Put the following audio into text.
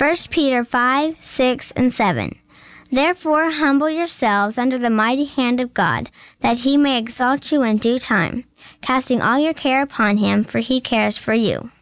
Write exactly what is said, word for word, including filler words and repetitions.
First Peter five, six, and seven. Therefore humble yourselves under the mighty hand of God, that he may exalt you in due time, casting all your care upon him, for he cares for you.